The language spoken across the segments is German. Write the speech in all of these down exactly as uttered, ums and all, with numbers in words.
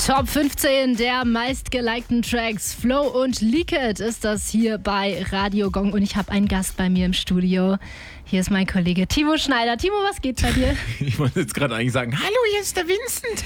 Top fünfzehn der meistgelikten Tracks. Flow und Leak It ist das hier bei Radio Gong. Und ich habe einen Gast bei mir im Studio. Hier ist mein Kollege Timo Schneider. Timo, was geht bei dir? Ich wollte jetzt gerade eigentlich sagen, hallo, hier ist der Vincent.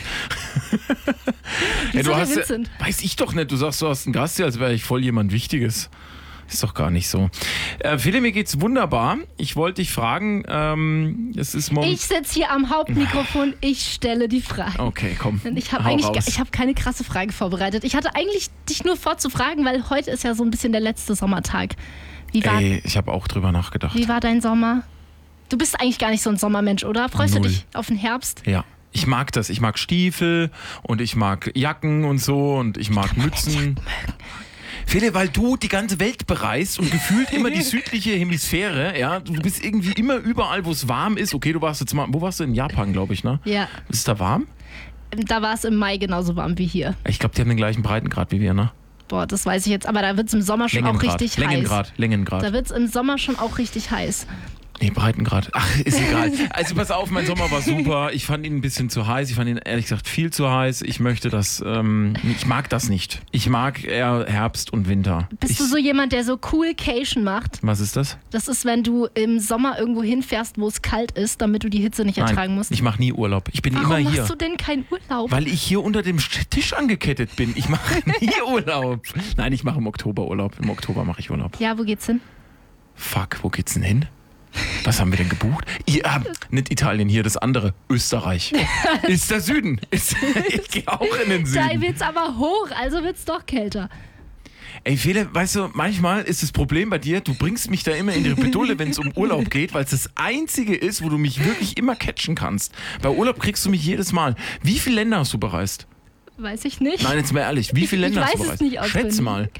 Wieso ja, du der hast, Vincent? Weiß ich doch nicht. Du sagst, du hast einen Gast hier, als wäre ich voll jemand Wichtiges. Ist doch gar nicht so. Äh, Philipp, mir geht's wunderbar. Ich wollte dich fragen, ähm, es ist morgen... Ich sitze hier am Hauptmikrofon, ich stelle die Frage. Okay, komm, Ich habe hau eigentlich, raus. ich habe keine krasse Frage vorbereitet. Ich hatte eigentlich dich nur vorzufragen, weil heute ist ja so ein bisschen der letzte Sommertag. Wie war, Ey, ich habe auch drüber nachgedacht. wie war dein Sommer? Du bist eigentlich gar nicht so ein Sommermensch, oder? Freust Null. du dich auf den Herbst? Ja. Ich mag das. Ich mag Stiefel und ich mag Jacken und so und ich mag Mützen. Philipp, weil du die ganze Welt bereist und gefühlt immer die südliche Hemisphäre, ja, du bist irgendwie immer überall, wo es warm ist. Okay, du warst jetzt mal, wo warst du? In Japan, glaube ich, ne? Ja, Ist es da warm? da war es im Mai genauso warm wie hier. Ich glaube, die haben den gleichen Breitengrad wie wir, ne? Boah, das weiß ich jetzt. Aber da wird es im Sommer schon auch Längengrad, richtig Längengrad, heiß. Längengrad. Da wird es im Sommer schon auch richtig heiß. Nee, Breitengrad. Ach, ist egal. Also pass auf, mein Sommer war super. Ich fand ihn ein bisschen zu heiß. Ich fand ihn ehrlich gesagt viel zu heiß. Ich möchte das, ähm, ich mag das nicht. Ich mag eher Herbst und Winter. Bist ich, du so jemand, der so Coolcation macht? Was ist das? Das ist, wenn du im Sommer irgendwo hinfährst, wo es kalt ist, damit du die Hitze nicht ertragen musst. Ich mache nie Urlaub. Ich bin Warum immer hier. machst du denn keinen Urlaub? Weil ich hier unter dem Tisch angekettet bin. Ich mache nie Urlaub. Nein, ich mache im Oktober Urlaub. Im Oktober mache ich Urlaub. Ja, wo geht's hin? Fuck, wo geht's denn hin? Was haben wir denn gebucht? Ja, nicht Italien, hier das andere. Österreich. Ist der Süden. Ist, ich gehe auch in den Da Süden. wird's aber hoch, also wird's doch kälter. Ey, Fele, weißt du, manchmal ist das Problem bei dir, du bringst mich da immer in die Bredouille, wenn es um Urlaub geht, weil es das Einzige ist, wo du mich wirklich immer catchen kannst. Bei Urlaub kriegst du mich jedes Mal. Wie viele Länder hast du bereist? Weiß ich nicht. Nein, jetzt mal ehrlich, wie viele Ich Länder hast weiß du es bereist? nicht auswendig. Schätz mal.